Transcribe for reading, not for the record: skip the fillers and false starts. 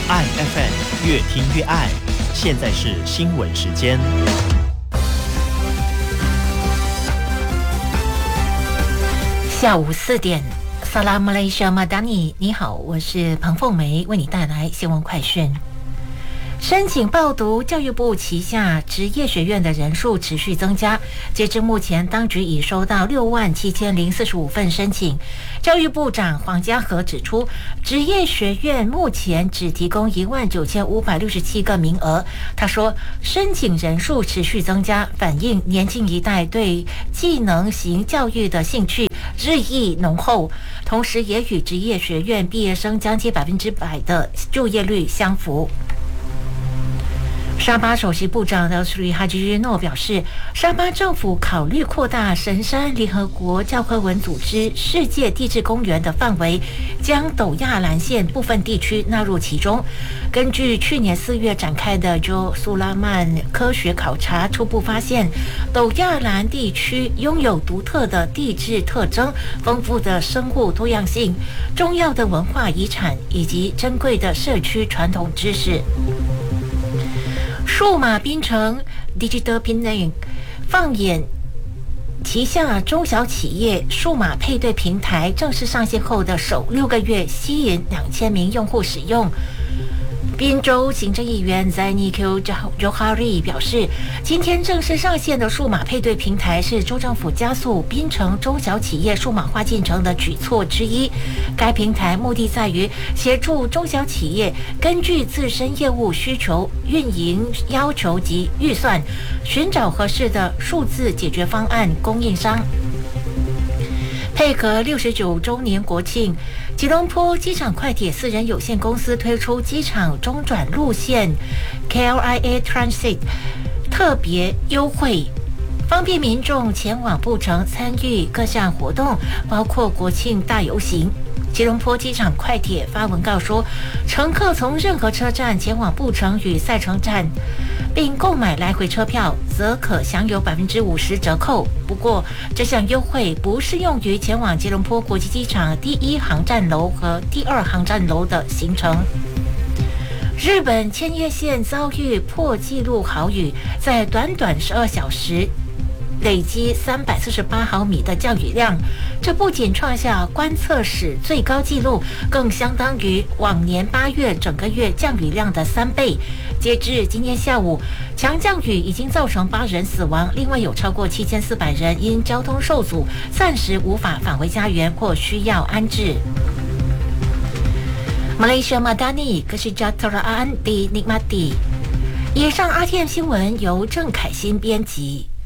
爱 FM 越听越爱。现在是新闻时间。 下午4点，萨拉马来西亚马达尼，你好，我是彭凤梅，为你带来新闻快讯。申请报读教育部旗下职业学院的人数持续增加，截至目前，当局已收到67045份申请。教育部长黄家和指出，职业学院目前只提供19567个名额。他说，申请人数持续增加，反映年轻一代对技能型教育的兴趣日益浓厚，同时也与职业学院毕业生将近100%的就业率相符。沙巴首席部长的苏里哈吉日诺表示，沙巴政府考虑扩大神山联合国教科文组织世界地质公园的范围，将斗亚兰县部分地区纳入其中。根据去年4月展开的Jo苏拉曼科学考察，初步发现斗亚兰地区拥有独特的地质特征、丰富的生物多样性、重要的文化遗产以及珍贵的社区传统知识。数码槟城 Digital Penang 放眼旗下中小企业数码配对平台正式上线后的首6个月，吸引2000名用户使用。宾州行政议员 Zaini Q Johari 表示，今天正式上线的数码配对平台是州政府加速槟城中小企业数码化进程的举措之一。该平台目的在于协助中小企业根据自身业务需求、运营要求及预算，寻找合适的数字解决方案供应商。配合69周年国庆，吉隆坡机场快铁私人有限公司推出机场中转路线 KLIA Transit 特别优惠，方便民众前往布城参与各项活动，包括国庆大游行。吉隆坡机场快铁发文告说，乘客从任何车站前往布城与赛城站，并购买来回车票，则可享有50%折扣。不过，这项优惠不适用于前往吉隆坡国际机场第1航站楼和第2航站楼的行程。日本千叶县遭遇破纪录豪雨，在短短12小时累积348毫米的降雨量，这不仅创下观测史最高纪录，更相当于往年8月整个月降雨量的3倍。截至今天下午，强降雨已经造成8人死亡，另外有超过7400人因交通受阻，暂时无法返回家园或需要安置。马来西亚马达尼Kesejahteraan di Nikmati。以上 RTM 新闻由郑凯欣编辑。